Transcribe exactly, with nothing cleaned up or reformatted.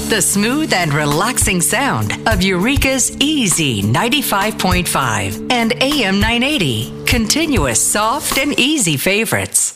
The smooth and relaxing sound of Eureka's Easy ninety-five point five and A M nine eighty. Continuous soft and easy favorites.